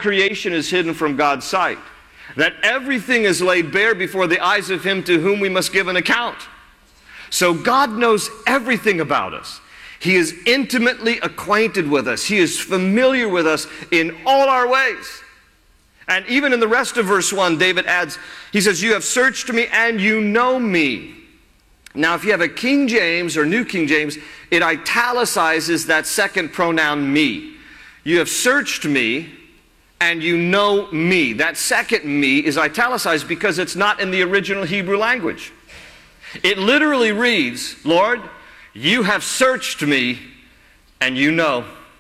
creation is hidden from God's sight, that everything is laid bare before the eyes of him to whom we must give an account. So God knows everything about us. He is intimately acquainted with us. He is familiar with us in all our ways. And even in the rest of verse 1, David adds, he says, you have searched me and you know me. Now, if you have a King James or New King James, it italicizes that second pronoun me. You have searched me and you know me. That second me is italicized because it's not in the original Hebrew language. It literally reads, Lord, you have searched me and you know.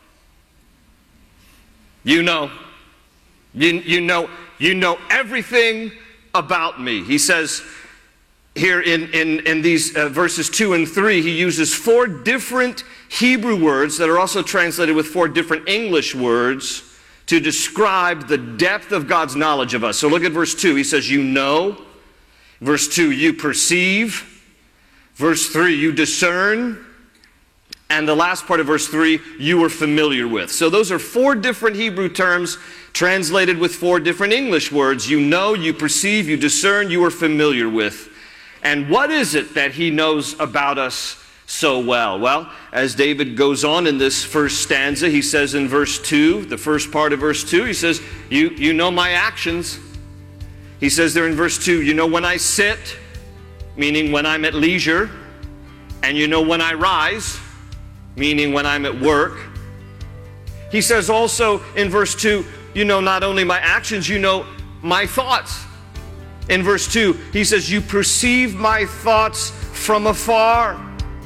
You know. You know everything about me. He says here in these verses 2 and 3, he uses 4 different Hebrew words that are also translated with 4 different English words to describe the depth of God's knowledge of us. So look at verse 2. He says, you know. Verse 2, you perceive. Verse 3, you discern. And the last part of verse 3, you are familiar with. So those are 4 different Hebrew terms translated with 4 different English words. You know, you perceive, you discern, you are familiar with. And what is it that he knows about us so well? Well, as David goes on in this first stanza, he says in verse 2, the first part of verse 2, he says, you know my actions. He says there in verse 2, you know when I sit, meaning when I'm at leisure, and you know when I rise, meaning when I'm at work. He says also in verse 2, you know not only my actions, you know my thoughts. In verse 2, he says, you perceive my thoughts from afar.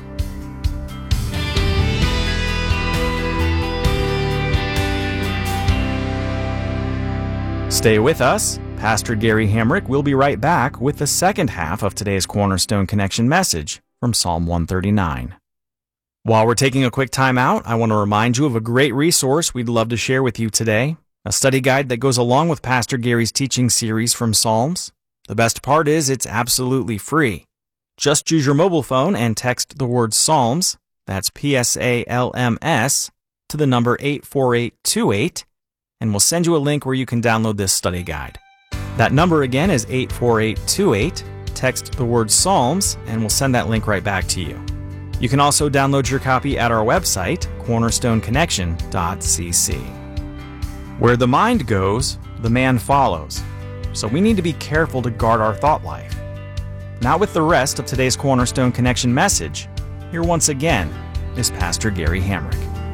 Stay with us. Pastor Gary Hamrick will be right back with the second half of today's Cornerstone Connection message from Psalm 139. While we're taking a quick time out, I want to remind you of a great resource we'd love to share with you today, a study guide that goes along with Pastor Gary's teaching series from Psalms. The best part is it's absolutely free. Just use your mobile phone and text the word Psalms, that's PSALMS, to the number 84828, and we'll send you a link where you can download this study guide. That number again is 84828. Text the word Psalms, and we'll send that link right back to you. You can also download your copy at our website, cornerstoneconnection.cc. Where the mind goes, the man follows. So we need to be careful to guard our thought life. Now with the rest of today's Cornerstone Connection message, here once again is Pastor Gary Hamrick.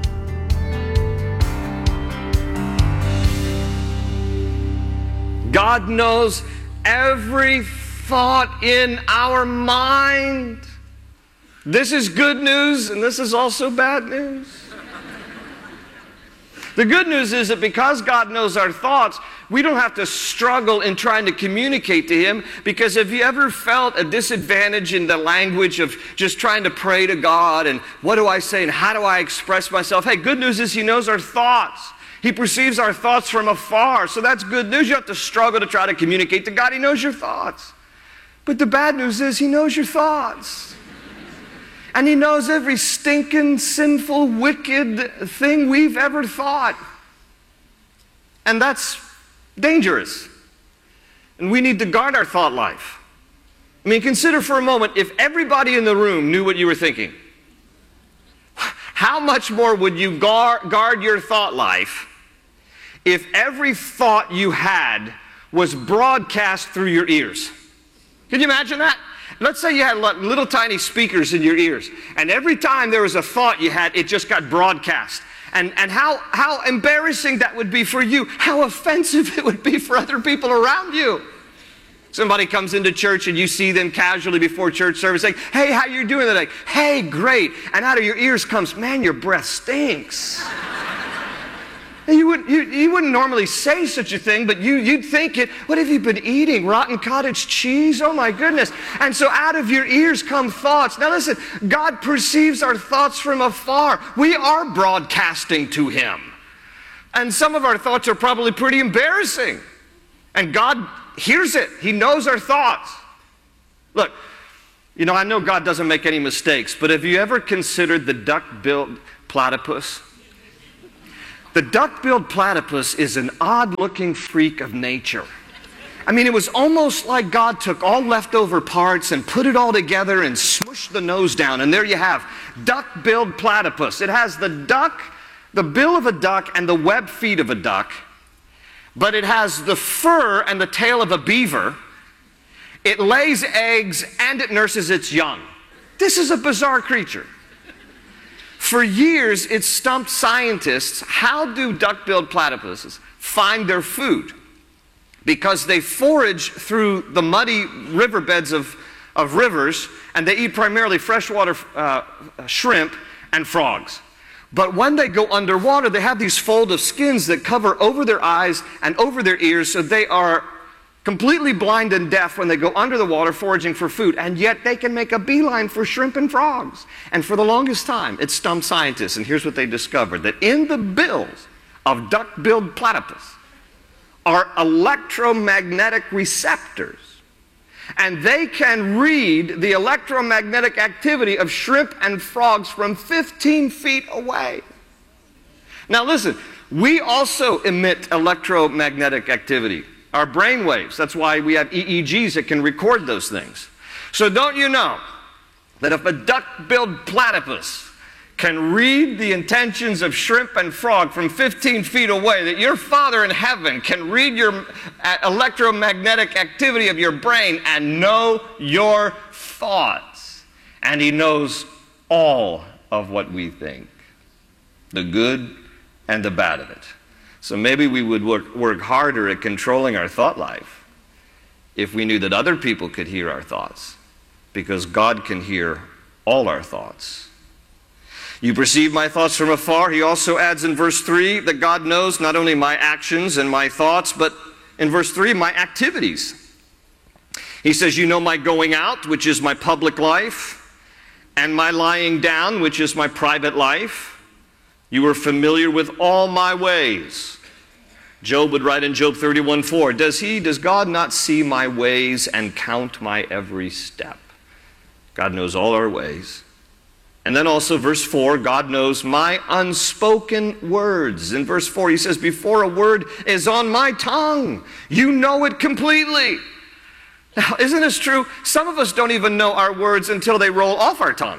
God knows every thought in our mind. This is good news, and this is also bad news. The good news is that because God knows our thoughts, we don't have to struggle in trying to communicate to Him, because have you ever felt a disadvantage in the language of just trying to pray to God, and what do I say, and how do I express myself? Hey, good news is He knows our thoughts. He perceives our thoughts from afar, so that's good news. You have to struggle to try to communicate to God. He knows your thoughts. But the bad news is He knows your thoughts. And He knows every stinking, sinful, wicked thing we've ever thought. And that's dangerous. And we need to guard our thought life. I mean, consider for a moment, if everybody in the room knew what you were thinking, how much more would you guard your thought life if every thought you had was broadcast through your ears? Can you imagine that? Let's say you had little tiny speakers in your ears, and every time there was a thought you had, it just got broadcast. And how embarrassing that would be for you, how offensive it would be for other people around you. Somebody comes into church and you see them casually before church service saying, hey, how you doing today? Hey, great. And out of your ears comes, man, your breath stinks. And you wouldn't normally say such a thing, but you'd think it. What have you been eating? Rotten cottage cheese? Oh my goodness. And so out of your ears come thoughts. Now listen, God perceives our thoughts from afar. We are broadcasting to Him. And some of our thoughts are probably pretty embarrassing. And God hears it. He knows our thoughts. Look, I know God doesn't make any mistakes, but have you ever considered the duck-billed platypus? The duck-billed platypus is an odd-looking freak of nature. I mean, it was almost like God took all leftover parts and put it all together and smushed the nose down, and there you have duck-billed platypus. It has the bill of a duck and the webbed feet of a duck, but it has the fur and the tail of a beaver. It lays eggs and it nurses its young. This is a bizarre creature. For years, it stumped scientists. How do duck-billed platypuses find their food? Because they forage through the muddy riverbeds of rivers, and they eat primarily freshwater shrimp and frogs. But when they go underwater, they have these fold of skins that cover over their eyes and over their ears, so they are completely blind and deaf when they go under the water foraging for food, and yet they can make a beeline for shrimp and frogs. And for the longest time, it stumped scientists, and here's what they discovered, that in the bills of duck-billed platypus are electromagnetic receptors, and they can read the electromagnetic activity of shrimp and frogs from 15 feet away. Now listen, we also emit electromagnetic activity. Our brain waves. That's why we have EEGs that can record those things. So don't you know that if a duck-billed platypus can read the intentions of shrimp and frog from 15 feet away, that your Father in heaven can read your electromagnetic activity of your brain and know your thoughts. And He knows all of what we think, the good and the bad of it. So maybe we would work harder at controlling our thought life if we knew that other people could hear our thoughts, because God can hear all our thoughts. You perceive my thoughts from afar. He also adds in verse 3 that God knows not only my actions and my thoughts, but in verse 3, my activities. He says, you know my going out, which is my public life, and my lying down, which is my private life. You are familiar with all my ways. Job would write in Job 31:4, does God not see my ways and count my every step? God knows all our ways. And then also verse 4, God knows my unspoken words. In verse 4, he says, before a word is on my tongue, you know it completely. Now, isn't this true? Some of us don't even know our words until they roll off our tongue.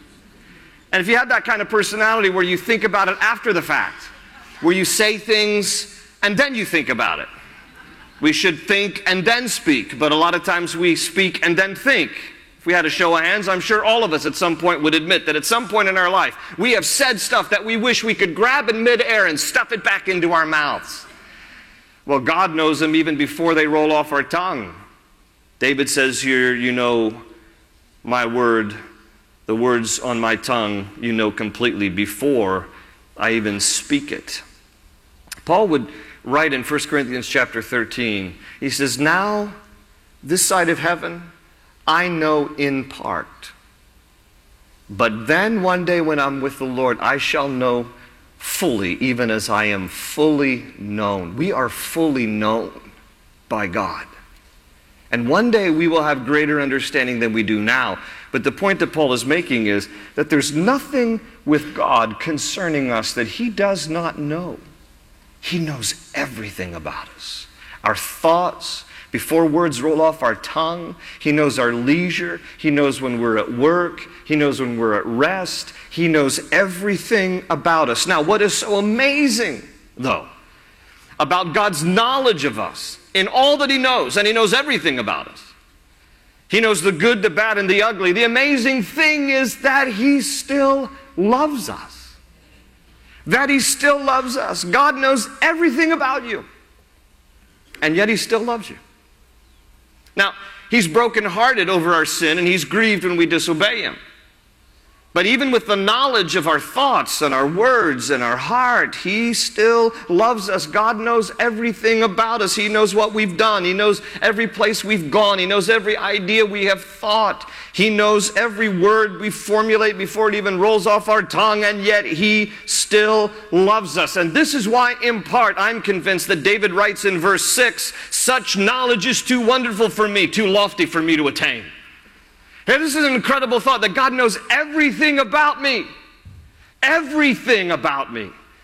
And if you have that kind of personality where you think about it after the fact, where you say things and then you think about it. We should think and then speak, but a lot of times we speak and then think. If we had a show of hands, I'm sure all of us at some point would admit that at some point in our life, we have said stuff that we wish we could grab in midair and stuff it back into our mouths. Well, God knows them even before they roll off our tongue. David says here, you know my word, the words on my tongue, you know completely before I even speak it. Paul would write in 1 Corinthians chapter 13, he says, now, this side of heaven, I know in part. But then one day when I'm with the Lord, I shall know fully, even as I am fully known. We are fully known by God. And one day we will have greater understanding than we do now. But the point that Paul is making is that there's nothing with God concerning us that He does not know. He knows everything about us. Our thoughts, before words roll off our tongue. He knows our leisure. He knows when we're at work. He knows when we're at rest. He knows everything about us. Now, what is so amazing, though, about God's knowledge of us in all that He knows, and He knows everything about us. He knows the good, the bad, and the ugly. The amazing thing is that He still loves us. That He still loves us. God knows everything about you. And yet He still loves you. Now, He's brokenhearted over our sin, and He's grieved when we disobey Him. But even with the knowledge of our thoughts and our words and our heart, He still loves us. God knows everything about us. He knows what we've done. He knows every place we've gone. He knows every idea we have thought. He knows every word we formulate before it even rolls off our tongue, and yet He still loves us. And this is why, in part, I'm convinced that David writes in verse 6, such knowledge is too wonderful for me, too lofty for me to attain. Hey, this is an incredible thought that God knows everything about me. Everything about me.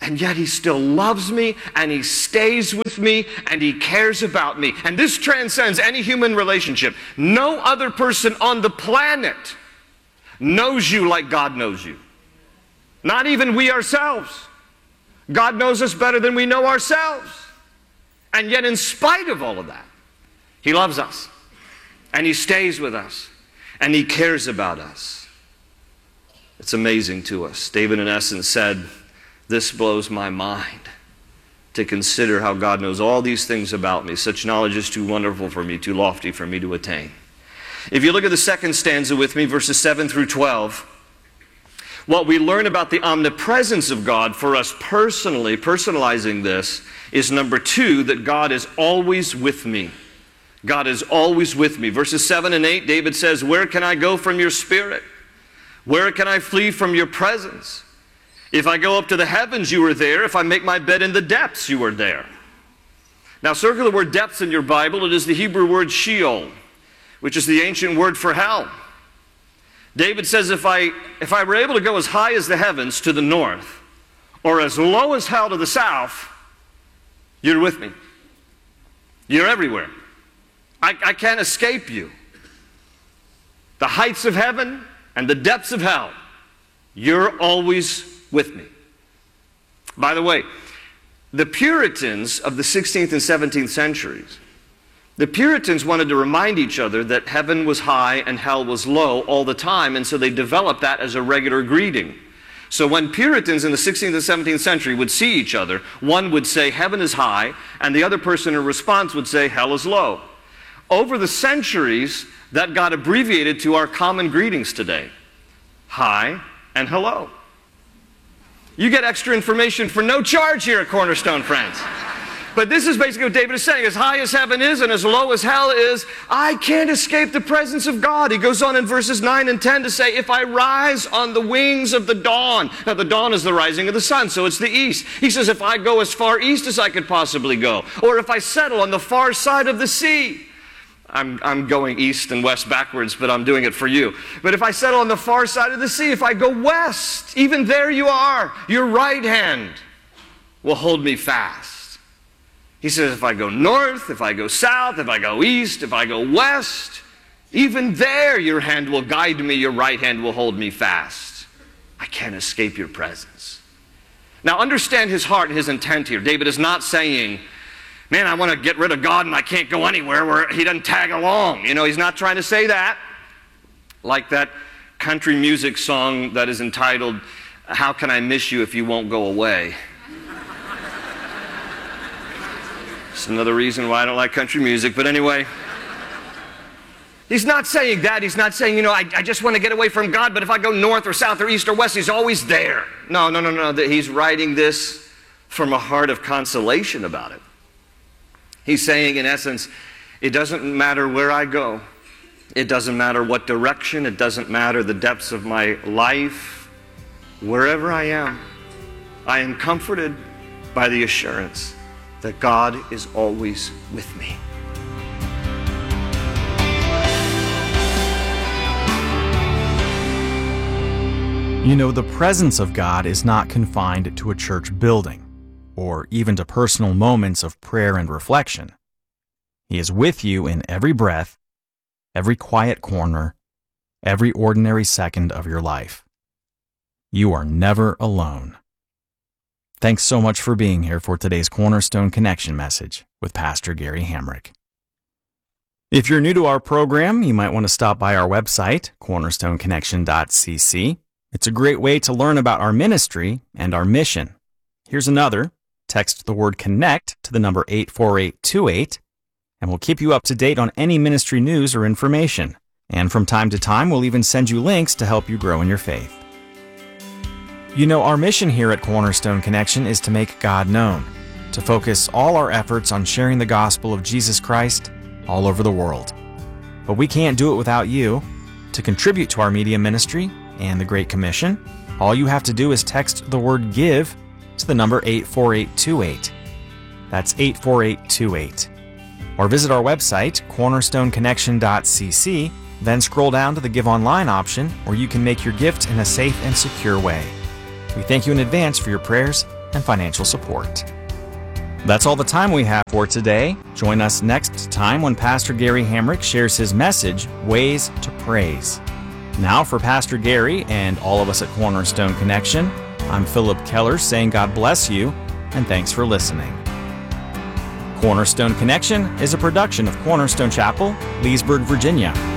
and yet he still loves me, and he stays with me, and he cares about me. And this transcends any human relationship. No other person on the planet knows you like God knows you. Not even we ourselves. God knows us better than we know ourselves. And yet, in spite of all of that, he loves us, and he stays with us, and he cares about us. It's amazing to us. David, in essence, said, "This blows my mind to consider how God knows all these things about me. Such knowledge is too wonderful for me, too lofty for me to attain." If you look at the second stanza with me, verses 7 through 12, what we learn about the omnipresence of God for us personally, personalizing this, is number 2, that God is always with me. God is always with me. Verses 7 and 8, David says, "Where can I go from your spirit? Where can I flee from your presence? If I go up to the heavens, you are there. If I make my bed in the depths, you are there." Now, circle the word depths in your Bible. It is the Hebrew word Sheol, which is the ancient word for hell. David says, if I were able to go as high as the heavens to the north, or as low as hell to the south, you're with me. You're everywhere. I can't escape you. The heights of heaven and the depths of hell, you're always with me. By the way, the Puritans of the 16th and 17th centuries, the Puritans wanted to remind each other that heaven was high and hell was low all the time, and so they developed that as a regular greeting. So when Puritans in the 16th and 17th century would see each other, one would say, "Heaven is high," and the other person in response would say, "Hell is low." Over the centuries, that got abbreviated to our common greetings today: hi and hello. You get extra information for no charge here at Cornerstone, friends. But this is basically what David is saying. As high as heaven is and as low as hell is, I can't escape the presence of God. He goes on in verses 9 and 10 to say, "If I rise on the wings of the dawn." Now, the dawn is the rising of the sun, so it's the east. He says, if I go as far east as I could possibly go, or if I settle on the far side of the sea. I'm going east and west backwards, but I'm doing it for you. But if I settle on the far side of the sea, if I go west, even there you are. Your right hand will hold me fast. He says, if I go north, if I go south, if I go east, if I go west, even there your hand will guide me, your right hand will hold me fast. I can't escape your presence. Now understand his heart and his intent here. David is not saying, man, I want to get rid of God and I can't go anywhere where he doesn't tag along. You know, he's not trying to say that. Like that country music song that is entitled, "How Can I Miss You If You Won't Go Away?" It's another reason why I don't like country music, but anyway. He's not saying that. He's not saying, I just want to get away from God, but if I go north or south or east or west, he's always there. No. He's writing this from a heart of consolation about it. He's saying, in essence, it doesn't matter where I go. It doesn't matter what direction. It doesn't matter the depths of my life. Wherever I am comforted by the assurance that God is always with me. The presence of God is not confined to a church building, or even to personal moments of prayer and reflection. He is with you in every breath, every quiet corner, every ordinary second of your life. You are never alone. Thanks so much for being here for today's Cornerstone Connection message with Pastor Gary Hamrick. If you're new to our program, you might want to stop by our website, cornerstoneconnection.cc. It's a great way to learn about our ministry and our mission. Here's another. Text the word CONNECT to the number 84828, and we'll keep you up to date on any ministry news or information. And from time to time, we'll even send you links to help you grow in your faith. Our mission here at Cornerstone Connection is to make God known, to focus all our efforts on sharing the gospel of Jesus Christ all over the world. But we can't do it without you. To contribute to our media ministry and the Great Commission, all you have to do is text the word GIVE to the number 84828. That's 84828. Or visit our website, cornerstoneconnection.cc, then scroll down to the Give Online option, where you can make your gift in a safe and secure way. We thank you in advance for your prayers and financial support. That's all the time we have for today. Join us next time when Pastor Gary Hamrick shares his message, Ways to Praise. Now for Pastor Gary and all of us at Cornerstone Connection, I'm Philip Keller saying God bless you and thanks for listening. Cornerstone Connection is a production of Cornerstone Chapel, Leesburg, Virginia.